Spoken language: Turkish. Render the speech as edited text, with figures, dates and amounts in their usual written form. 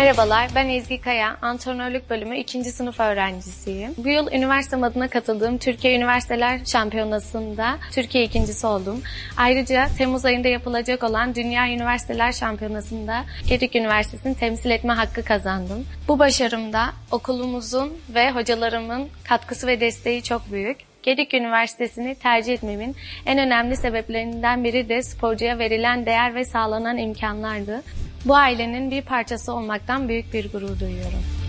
Merhabalar, ben Ezgi Kaya, Antrenörlük Bölümü 2. sınıf öğrencisiyim. Bu yıl üniversitem adına katıldığım Türkiye Üniversiteler Şampiyonası'nda Türkiye ikincisi oldum. Ayrıca Temmuz ayında yapılacak olan Dünya Üniversiteler Şampiyonası'nda Gedik Üniversitesi'ni temsil etme hakkı kazandım. Bu başarımda okulumuzun ve hocalarımın katkısı ve desteği çok büyük. Gedik Üniversitesi'ni tercih etmemin en önemli sebeplerinden biri de sporcuya verilen değer ve sağlanan imkanlardı. Bu ailenin bir parçası olmaktan büyük bir gurur duyuyorum.